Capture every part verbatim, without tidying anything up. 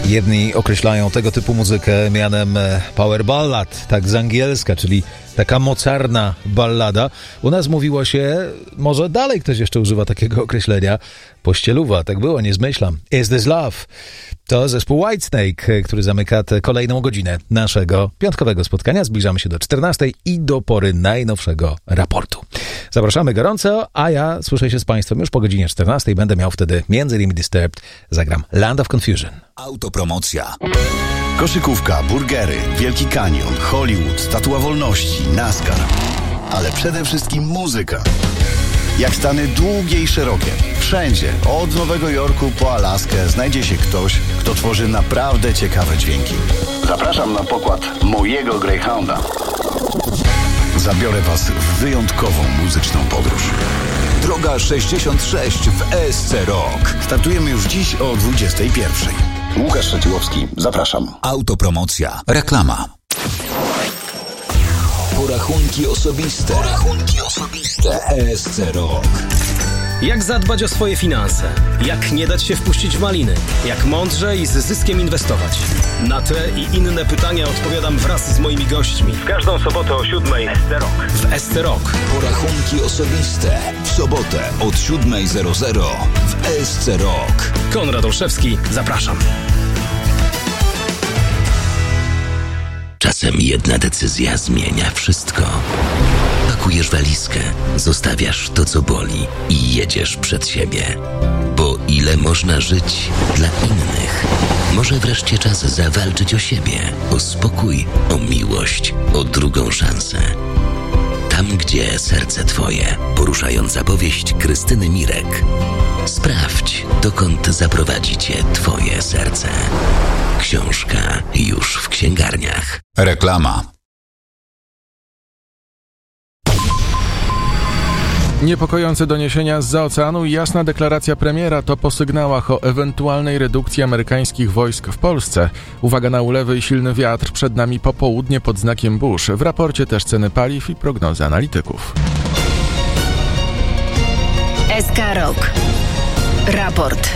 Jedni określają tego typu muzykę mianem power ballad, tak z angielska, czyli taka mocarna ballada. U nas mówiło się, może dalej ktoś jeszcze używa takiego określenia, pościeluwa, tak było, nie zmyślam. Is This Love? To zespół Whitesnake, który zamyka tę kolejną godzinę naszego piątkowego spotkania. Zbliżamy się do czternastej i do pory najnowszego raportu. Zapraszamy gorąco, a ja słyszę się z Państwem już po godzinie czternastej. Będę miał wtedy między innymi Disturbed, zagram Land of Confusion. Autopromocja. Koszykówka, burgery, Wielki Kanion, Hollywood, Statua Wolności, NASCAR. Ale przede wszystkim muzyka. Jak Stany długie i szerokie. Wszędzie, od Nowego Jorku po Alaskę, znajdzie się ktoś, kto tworzy naprawdę ciekawe dźwięki. Zapraszam na pokład mojego Greyhounda. Zabiorę Was w wyjątkową muzyczną podróż. Droga sześćdziesiąt sześć w E S C Rock. Startujemy już dziś o dwudziestej pierwszej. Łukasz Szeciłowski, zapraszam. Autopromocja. Reklama. Porachunki osobiste. Porachunki osobiste. E S C Rock. Jak zadbać o swoje finanse? Jak nie dać się wpuścić w maliny? Jak mądrze i z zyskiem inwestować? Na te i inne pytania odpowiadam wraz z moimi gośćmi. W każdą sobotę o siódmej S C Rock. W S C Rock. Porachunki osobiste. W sobotę od siódmej zero zero w E S C Rock. Konrad Olszewski, zapraszam. Czasem jedna decyzja zmienia wszystko. Pakujesz walizkę, zostawiasz to, co boli i jedziesz przed siebie. Bo ile można żyć dla innych? Może wreszcie czas zawalczyć o siebie, o spokój, o miłość, o drugą szansę. Tam, gdzie serce twoje. Poruszająca powieść Krystyny Mirek. Sprawdź, dokąd zaprowadzi cię twoje serce. Książka już w księgarniach. Reklama. Niepokojące doniesienia zza oceanu i jasna deklaracja premiera to po sygnałach o ewentualnej redukcji amerykańskich wojsk w Polsce. Uwaga na ulewy i silny wiatr, przed nami popołudnie pod znakiem burz. W raporcie też ceny paliw i prognozy analityków. S K Rock. Raport.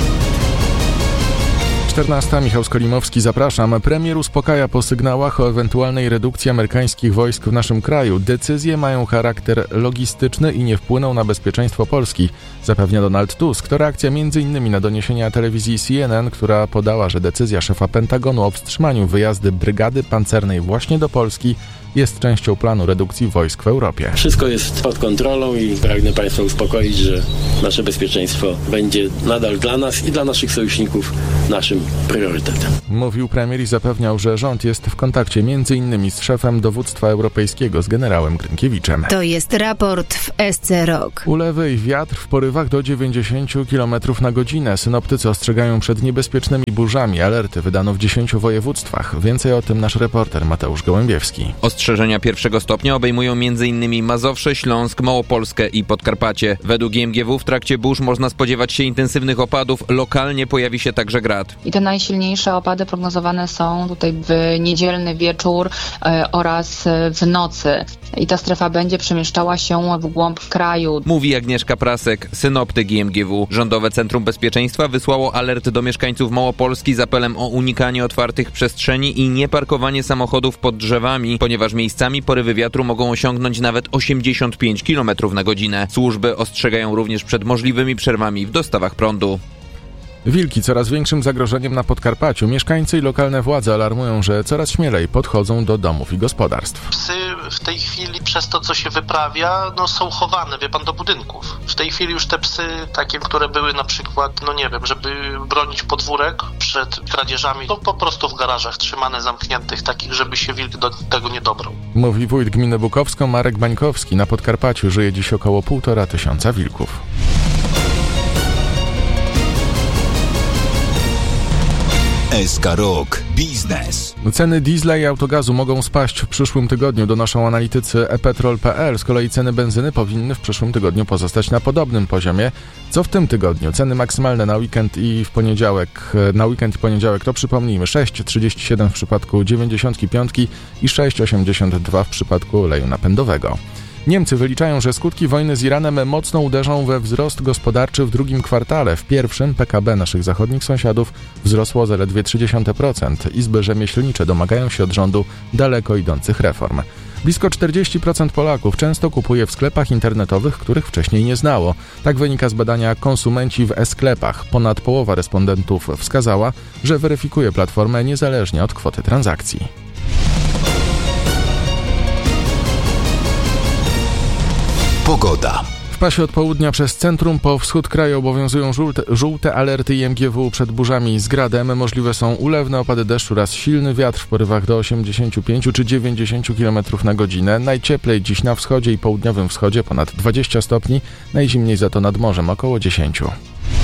czternasta. Michał Skolimowski, zapraszam. Premier uspokaja po sygnałach o ewentualnej redukcji amerykańskich wojsk w naszym kraju. Decyzje mają charakter logistyczny i nie wpłyną na bezpieczeństwo Polski, zapewnia Donald Tusk. To reakcja m.in. na doniesienia telewizji C N N, która podała, że decyzja szefa Pentagonu o wstrzymaniu wyjazdy brygady pancernej właśnie do Polski jest częścią planu redukcji wojsk w Europie. Wszystko jest pod kontrolą i pragnę Państwa uspokoić, że nasze bezpieczeństwo będzie nadal dla nas i dla naszych sojuszników naszym priorytetem. Mówił premier i zapewniał, że rząd jest w kontakcie między innymi z szefem dowództwa europejskiego, z generałem Grynkiewiczem. To jest raport w S C Rock. Ulewy i wiatr w porywach do dziewięćdziesiąt kilometrów na godzinę. Synoptycy ostrzegają przed niebezpiecznymi burzami. Alerty wydano w dziesięciu województwach. Więcej o tym nasz reporter Mateusz Gołębiewski. Ostrzeżenia pierwszego stopnia obejmują m.in. Mazowsze, Śląsk, Małopolskę i Podkarpacie. Według G M G W w trakcie burz można spodziewać się intensywnych opadów. Lokalnie pojawi się także grad. I te najsilniejsze opady prognozowane są tutaj w niedzielny wieczór e, oraz w nocy. I ta strefa będzie przemieszczała się w głąb kraju. Mówi Agnieszka Prasek, synoptyk G M G W. Rządowe Centrum Bezpieczeństwa wysłało alert do mieszkańców Małopolski z apelem o unikanie otwartych przestrzeni i nieparkowanie samochodów pod drzewami, ponieważ miejscami porywy wiatru mogą osiągnąć nawet osiemdziesiąt pięć kilometrów na godzinę. Służby ostrzegają również przed możliwymi przerwami w dostawach prądu. Wilki coraz większym zagrożeniem na Podkarpaciu. Mieszkańcy i lokalne władze alarmują, że coraz śmielej podchodzą do domów i gospodarstw. Psy w tej chwili przez to, co się wyprawia, no są chowane, wie pan, do budynków. W tej chwili już te psy, takie, które były na przykład, no nie wiem, żeby bronić podwórek przed kradzieżami, to po prostu w garażach trzymane, zamkniętych, takich, żeby się wilk do tego nie dobrał. Mówi wójt gminy Bukowską Marek Bańkowski. Na Podkarpaciu żyje dziś około półtora tysiąca wilków. S K Rock Biznes. Ceny diesla i autogazu mogą spaść w przyszłym tygodniu, donoszą analitycy e petrol kropka p l. Z kolei ceny benzyny powinny w przyszłym tygodniu pozostać na podobnym poziomie. Co w tym tygodniu? Ceny maksymalne na weekend i w poniedziałek. Na weekend i poniedziałek to przypomnijmy sześć trzydzieści siedem w przypadku dziewięćdziesiątki piątki i sześć osiemdziesiąt dwa w przypadku oleju napędowego. Niemcy wyliczają, że skutki wojny z Iranem mocno uderzą we wzrost gospodarczy w drugim kwartale. W pierwszym P K B naszych zachodnich sąsiadów wzrosło zaledwie trzy dziesiąte procent. Izby rzemieślnicze domagają się od rządu daleko idących reform. Blisko czterdzieści procent Polaków często kupuje w sklepach internetowych, których wcześniej nie znało. Tak wynika z badania Konsumenci w e-sklepach. Ponad połowa respondentów wskazała, że weryfikuje platformę niezależnie od kwoty transakcji. Pogoda. W pasie od południa przez centrum po wschód kraju obowiązują żółte, żółte alerty I M G W przed burzami z gradem. Możliwe są ulewne opady deszczu oraz silny wiatr w porywach do osiemdziesiąt pięć czy dziewięćdziesiąt kilometrów na godzinę. Najcieplej dziś na wschodzie i południowym wschodzie ponad dwadzieścia stopni, najzimniej za to nad morzem około dziesięć.